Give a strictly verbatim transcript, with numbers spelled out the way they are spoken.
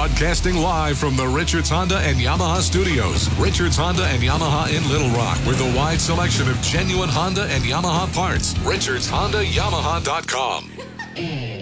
Broadcasting live from the Richards Honda and Yamaha studios. Richards Honda and Yamaha in Little Rock with a wide selection of genuine Honda and Yamaha parts. Richards Honda Yamaha dot com.